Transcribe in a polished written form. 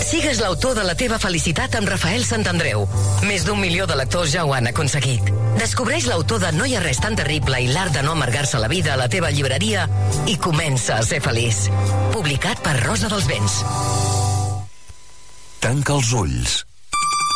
Sigues l'autor de la teva felicitat amb Rafael Santandreu. Més d'1 milió de lectors ja ho han aconseguit. Descobreix l'autor de No hi ha res tan terrible i l'art de no amargar-se la vida a la teva llibreria i comença a ser feliç. Publicat per Rosa dels Vents. Tanca els ulls.